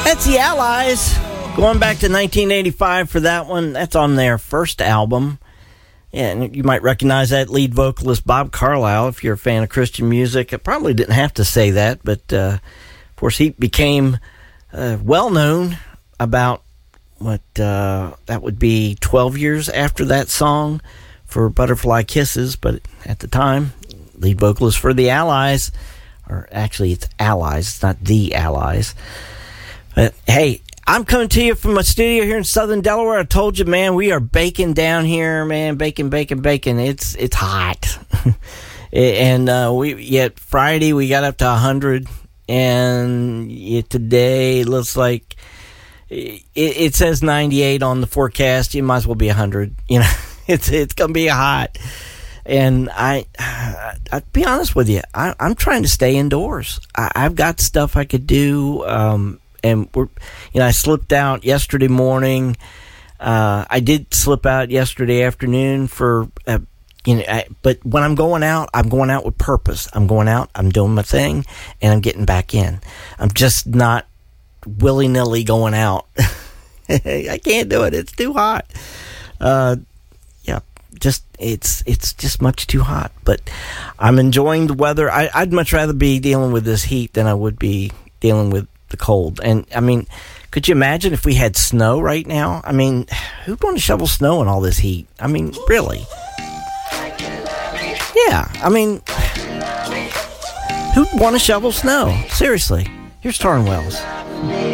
That's the Allies. Going back to 1985 for that one. That's on their first album. Yeah, and you might recognize that lead vocalist Bob Carlisle if you're a fan of Christian music. I probably didn't have to say that, but of course he became well known about that would be 12 years after that song for Butterfly Kisses, but at the time, lead vocalist for the Allies, or actually it's Allies, it's not the Allies. But hey, I'm coming to you from my studio here in Southern Delaware. I told you, man, we are baking down here, man, baking. It's hot. And yet Friday we got up to 100, and today it looks like it says 98 on the forecast. You might as well be 100. You know, it's gonna be hot. And I'll be honest with you, I'm trying to stay indoors. I've got stuff I could do. And I slipped out yesterday morning. I did slip out yesterday afternoon for, but when I'm going out with purpose. I'm going out, I'm doing my thing, and I'm getting back in. I'm just not willy-nilly going out. I can't do it. It's too hot. It's just much too hot. But I'm enjoying the weather. I'd much rather be dealing with this heat than I would be dealing with the cold. And I mean, could you imagine if we had snow right now? I mean, who'd want to shovel snow in all this heat? I mean, really? Yeah, I mean, who'd want to shovel snow? Seriously. Here's Taryn Wells.